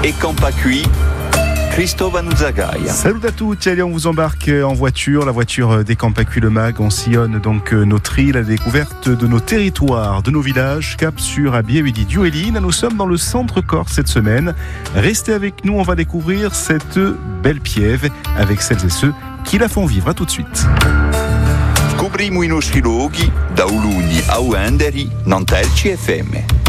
et Campacui, Christophe Nuzagaia. Salut à tous, allez, on vous embarque en voiture, la voiture des Campacui Le Mag. On sillonne donc notre île à la découverte de nos territoires, de nos villages, cap sur Abiewidi Duelin. Nous sommes dans le centre Corse cette semaine. Restez avec nous, on va découvrir cette belle piève avec celles et ceux qui la font vivre. À tout de suite. Scopriamo i nostri luoghi da Ulugni a Uenderi, Nantelci FM.